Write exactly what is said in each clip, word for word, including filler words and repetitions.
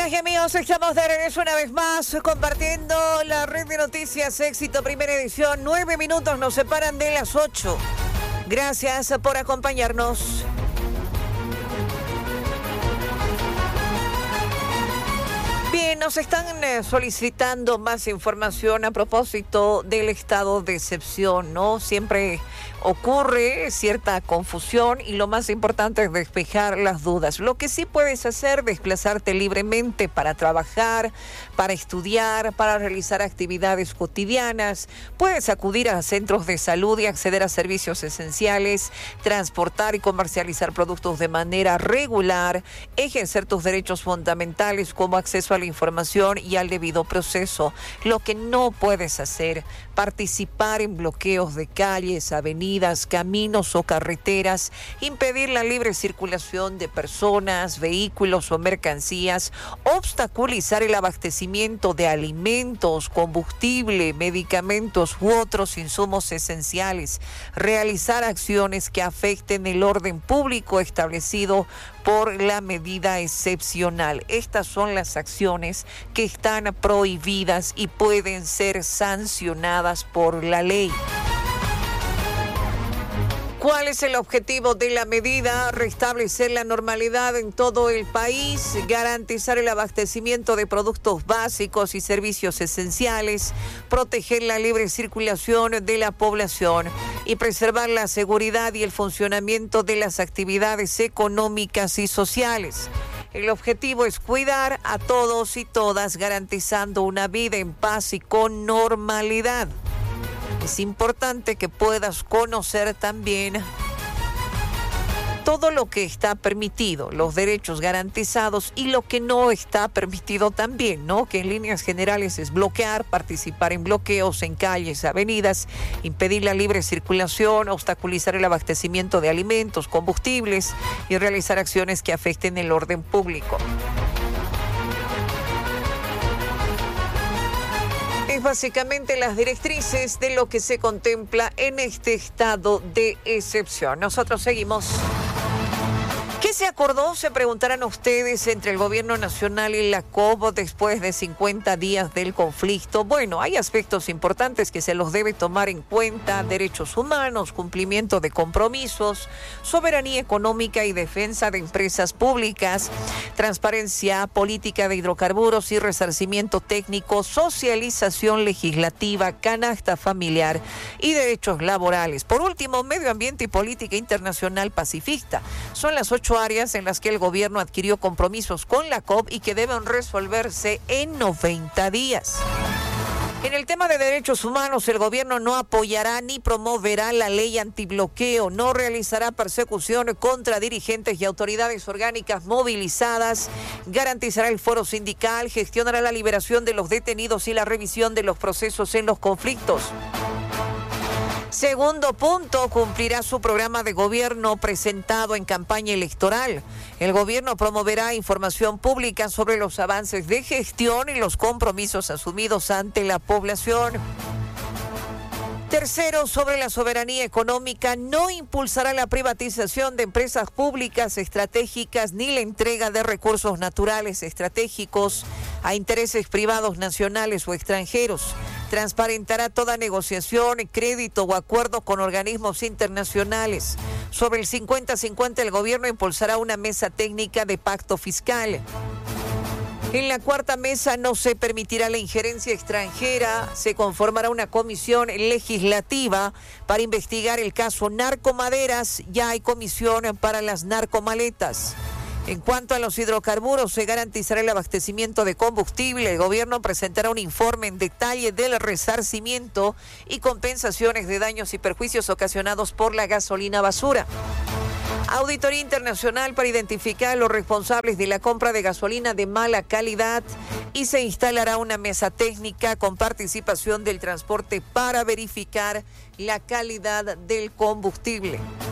Amigas y amigos, estamos de regreso una vez más compartiendo la red de noticias Éxito Primera Edición. Nueve minutos nos separan de las ocho. Gracias por acompañarnos. Bien, nos están solicitando más información a propósito del estado de excepción, ¿no? Siempre ocurre cierta confusión y lo más importante es despejar las dudas. Lo que sí puedes hacer, desplazarte libremente para trabajar, para estudiar, para realizar actividades cotidianas. Puedes acudir a centros de salud y acceder a servicios esenciales, transportar y comercializar productos de manera regular, ejercer tus derechos fundamentales como acceso a la información y al debido proceso. Lo que no puedes hacer, participar en bloqueos de calles, avenidas, caminos o carreteras, impedir la libre circulación de personas, vehículos o mercancías, obstaculizar el abastecimiento de alimentos, combustible, medicamentos u otros insumos esenciales, realizar acciones que afecten el orden público establecido por la medida excepcional. Estas son las acciones que están prohibidas y pueden ser sancionadas por la ley. ¿Cuál es el objetivo de la medida? Restablecer la normalidad en todo el país, garantizar el abastecimiento de productos básicos y servicios esenciales, proteger la libre circulación de la población y preservar la seguridad y el funcionamiento de las actividades económicas y sociales. El objetivo es cuidar a todos y todas, garantizando una vida en paz y con normalidad. Es importante que puedas conocer también todo lo que está permitido, los derechos garantizados y lo que no está permitido también, ¿no? Que en líneas generales es bloquear, participar en bloqueos en calles, avenidas, impedir la libre circulación, obstaculizar el abastecimiento de alimentos, combustibles y realizar acciones que afecten el orden público. Es básicamente las directrices de lo que se contempla en este estado de excepción. Nosotros seguimos. ¿Qué se acordó? Se preguntarán ustedes entre el gobierno nacional y la C O B después de cincuenta días del conflicto. Bueno, hay aspectos importantes que se los debe tomar en cuenta: derechos humanos, cumplimiento de compromisos, soberanía económica y defensa de empresas públicas, transparencia, política de hidrocarburos y resarcimiento técnico, socialización legislativa, canasta familiar y derechos laborales. Por último, medio ambiente y política internacional pacifista. Son las ocho áreas en las que el gobierno adquirió compromisos con la C O B y que deben resolverse en noventa días. En el tema de derechos humanos, el gobierno no apoyará ni promoverá la ley antibloqueo, no realizará persecución contra dirigentes y autoridades orgánicas movilizadas, garantizará el foro sindical, gestionará la liberación de los detenidos y la revisión de los procesos en los conflictos. Segundo punto, cumplirá su programa de gobierno presentado en campaña electoral. El gobierno promoverá información pública sobre los avances de gestión y los compromisos asumidos ante la población. Tercero, sobre la soberanía económica, no impulsará la privatización de empresas públicas estratégicas ni la entrega de recursos naturales estratégicos a intereses privados nacionales o extranjeros. Transparentará toda negociación, crédito o acuerdo con organismos internacionales. Sobre el cincuenta cincuenta, el gobierno impulsará una mesa técnica de pacto fiscal. En la cuarta mesa no se permitirá la injerencia extranjera, se conformará una comisión legislativa para investigar el caso narcomaderas, ya hay comisión para las narcomaletas. En cuanto a los hidrocarburos, se garantizará el abastecimiento de combustible. El gobierno presentará un informe en detalle del resarcimiento y compensaciones de daños y perjuicios ocasionados por la gasolina basura. Auditoría internacional para identificar a los responsables de la compra de gasolina de mala calidad y se instalará una mesa técnica con participación del transporte para verificar la calidad del combustible.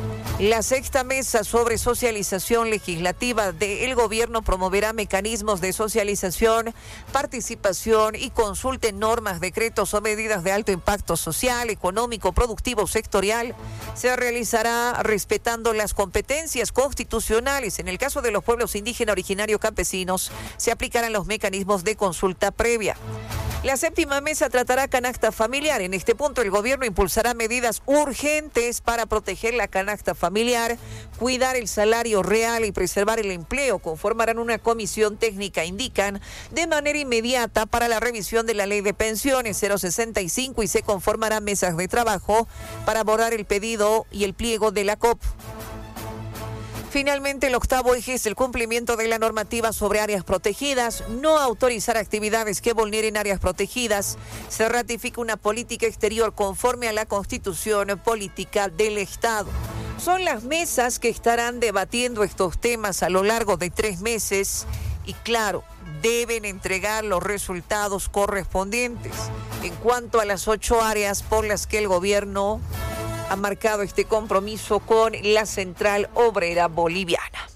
La sexta mesa sobre socialización legislativa del gobierno promoverá mecanismos de socialización, participación y consulta en normas, decretos o medidas de alto impacto social, económico, productivo, sectorial. Se realizará respetando las competencias constitucionales. En el caso de los pueblos indígenas originarios campesinos, se aplicarán los mecanismos de consulta previa. La séptima mesa tratará canasta familiar. En este punto, el gobierno impulsará medidas urgentes para proteger la canasta familiar, cuidar el salario real y preservar el empleo. Conformarán una comisión técnica, indican, de manera inmediata para la revisión de la ley de pensiones cero sesenta y cinco y se conformarán mesas de trabajo para abordar el pedido y el pliego de la C O P. Finalmente, el octavo eje es el cumplimiento de la normativa sobre áreas protegidas, no autorizar actividades que vulneren áreas protegidas. Se ratifica una política exterior conforme a la Constitución Política del Estado. Son las mesas que estarán debatiendo estos temas a lo largo de tres meses y, claro, deben entregar los resultados correspondientes en cuanto a las ocho áreas por las que el gobierno ha marcado este compromiso con la Central Obrera Boliviana.